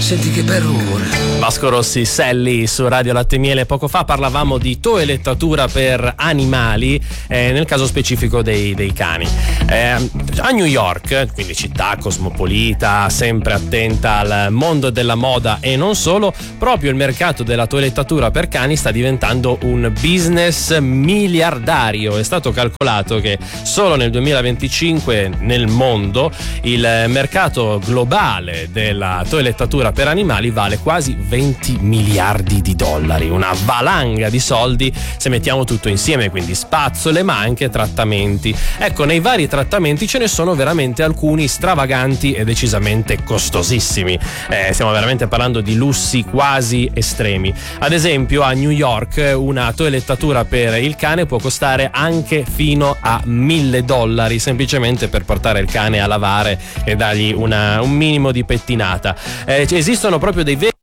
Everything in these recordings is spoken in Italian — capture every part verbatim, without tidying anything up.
Senti che bel rumore. Vasco Rossi, Sally su Radio Latte e Miele. Poco fa parlavamo di toelettatura per animali, eh, nel caso specifico dei, dei cani. Eh, a New York, quindi città cosmopolita, sempre attenta al mondo della moda e non solo, proprio il mercato della toelettatura per cani sta diventando un business miliardario. È stato calcolato che solo nel duemilaventicinque nel mondo il mercato globale della toelettatura per animali vale quasi venti miliardi di dollari, una valanga di soldi se mettiamo tutto insieme, quindi spazzole ma anche trattamenti. Ecco, nei vari trattamenti ce ne sono veramente alcuni stravaganti e decisamente costosissimi. Eh, stiamo veramente parlando di lussi quasi estremi. Ad esempio a New York una toelettatura per il cane può costare anche fino a mille dollari, semplicemente per portare il cane a lavare e dargli una, un minimo di pettinata. Eh, esistono proprio dei veri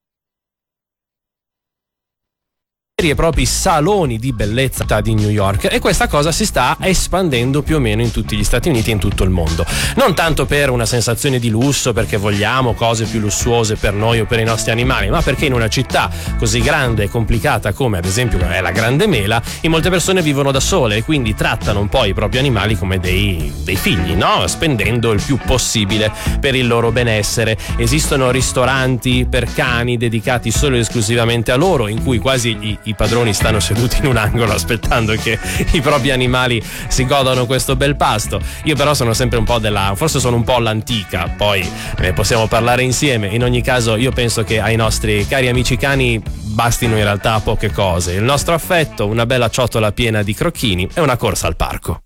e propri saloni di bellezza di New York, e questa cosa si sta espandendo più o meno in tutti gli Stati Uniti e in tutto il mondo, non tanto per una sensazione di lusso, perché vogliamo cose più lussuose per noi o per i nostri animali, ma perché in una città così grande e complicata come ad esempio è la Grande Mela, in molte persone vivono da sole e quindi trattano un po' i propri animali come dei, dei figli, no? Spendendo il più possibile per il loro benessere. Esistono ristoranti per cani dedicati solo e esclusivamente a loro, in cui quasi i i padroni stanno seduti in un angolo aspettando che i propri animali si godano questo bel pasto. Io però sono sempre un po' della, forse sono un po' l'antica, poi ne possiamo parlare insieme. In ogni caso io penso che ai nostri cari amici cani bastino in realtà poche cose: il nostro affetto, una bella ciotola piena di crocchini e una corsa al parco.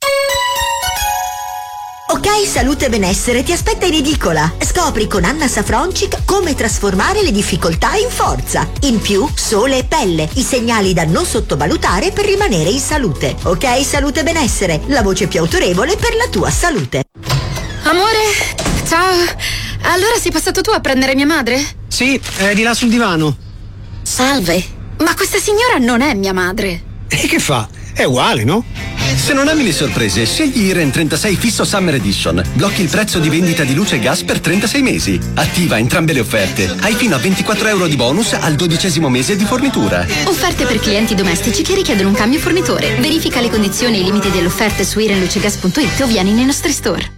Ok, Salute e Benessere ti aspetta in edicola. Scopri con Anna Safroncic come trasformare le difficoltà in forza. In più, sole e pelle, i segnali da non sottovalutare per rimanere in salute. Ok, Salute e Benessere, la voce più autorevole per la tua salute. Amore, ciao. Allora sei passato tu a prendere mia madre? Sì, è di là sul divano. Salve, ma questa signora non è mia madre. E che fa? È uguale, no? Se non ami le sorprese, scegli Iren trentasei Fisso Summer Edition. Blocchi il prezzo di vendita di luce e gas per trentasei mesi. Attiva entrambe le offerte. Hai fino a ventiquattro euro di bonus al dodicesimo mese di fornitura. Offerte per clienti domestici che richiedono un cambio fornitore. Verifica le condizioni e i limiti delle offerte su iren luce gas punto it o vieni nei nostri store.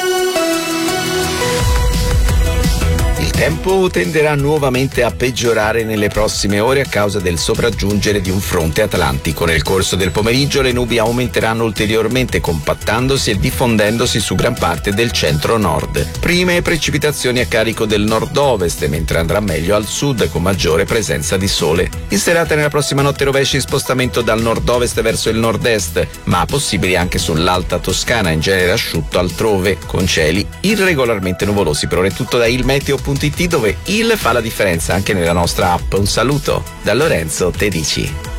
Il tempo tenderà nuovamente a peggiorare nelle prossime ore a causa del sopraggiungere di un fronte atlantico. Nel corso del pomeriggio le nubi aumenteranno ulteriormente, compattandosi e diffondendosi su gran parte del centro-nord. Prime precipitazioni a carico del nord-ovest, mentre andrà meglio al sud con maggiore presenza di sole. In serata nella prossima notte rovesci in spostamento dal nord-ovest verso il nord-est, ma possibili anche sull'alta Toscana, in genere asciutto altrove, con cieli irregolarmente nuvolosi. Per ora è tutto da ilmeteo punto it, dove il fa la differenza anche nella nostra app. Un saluto da Lorenzo Tedici.